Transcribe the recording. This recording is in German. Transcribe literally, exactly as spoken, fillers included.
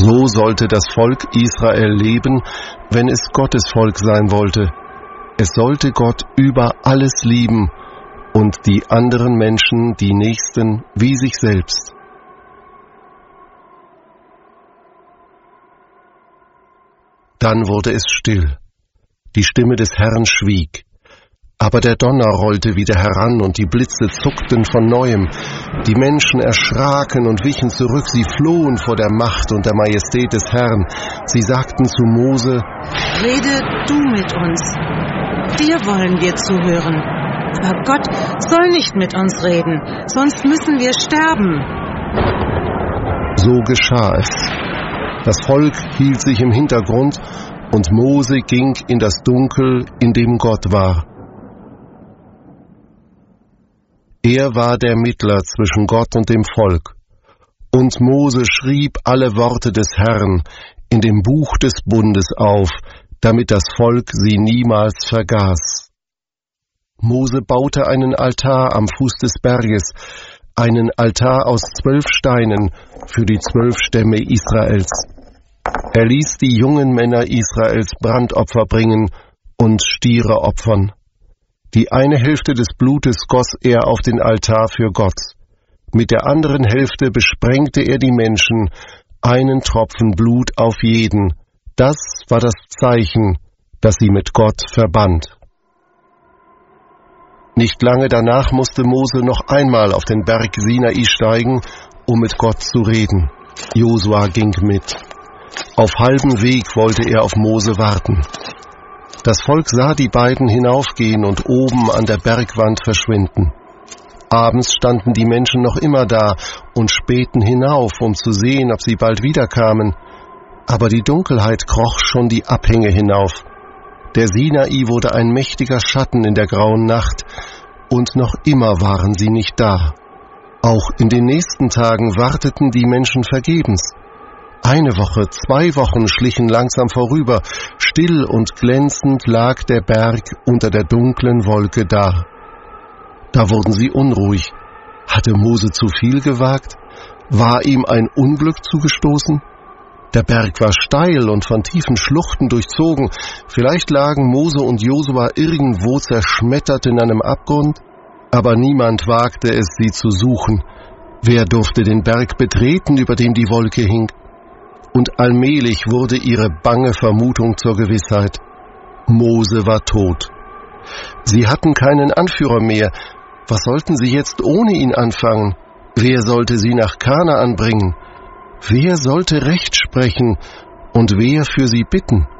So sollte das Volk Israel leben, wenn es Gottes Volk sein wollte. Es sollte Gott über alles lieben und die anderen Menschen, die Nächsten, wie sich selbst. Dann wurde es still. Die Stimme des Herrn schwieg. Aber der Donner rollte wieder heran und die Blitze zuckten von Neuem. Die Menschen erschraken und wichen zurück, sie flohen vor der Macht und der Majestät des Herrn. Sie sagten zu Mose: Rede du mit uns, dir wollen wir zuhören. Aber Gott soll nicht mit uns reden, sonst müssen wir sterben. So geschah es. Das Volk hielt sich im Hintergrund und Mose ging in das Dunkel, in dem Gott war. Er war der Mittler zwischen Gott und dem Volk. Und Mose schrieb alle Worte des Herrn in dem Buch des Bundes auf, damit das Volk sie niemals vergaß. Mose baute einen Altar am Fuß des Berges, einen Altar aus zwölf Steinen für die zwölf Stämme Israels. Er ließ die jungen Männer Israels Brandopfer bringen und Stiere opfern. Die eine Hälfte des Blutes goss er auf den Altar für Gott. Mit der anderen Hälfte besprengte er die Menschen, einen Tropfen Blut auf jeden. Das war das Zeichen, das sie mit Gott verband. Nicht lange danach musste Mose noch einmal auf den Berg Sinai steigen, um mit Gott zu reden. Josua ging mit. Auf halbem Weg wollte er auf Mose warten. Das Volk sah die beiden hinaufgehen und oben an der Bergwand verschwinden. Abends standen die Menschen noch immer da und spähten hinauf, um zu sehen, ob sie bald wiederkamen. Aber die Dunkelheit kroch schon die Abhänge hinauf. Der Sinai wurde ein mächtiger Schatten in der grauen Nacht, und noch immer waren sie nicht da. Auch in den nächsten Tagen warteten die Menschen vergebens. Eine Woche, zwei Wochen schlichen langsam vorüber, still und glänzend lag der Berg unter der dunklen Wolke da. Da wurden sie unruhig. Hatte Mose zu viel gewagt? War ihm ein Unglück zugestoßen? Der Berg war steil und von tiefen Schluchten durchzogen. Vielleicht lagen Mose und Josua irgendwo zerschmettert in einem Abgrund, aber niemand wagte es, sie zu suchen. Wer durfte den Berg betreten, über dem die Wolke hing? Und allmählich wurde ihre bange Vermutung zur Gewissheit. Mose war tot. Sie hatten keinen Anführer mehr. Was sollten sie jetzt ohne ihn anfangen? Wer sollte sie nach Kanaan bringen? Wer sollte Recht sprechen und wer für sie bitten?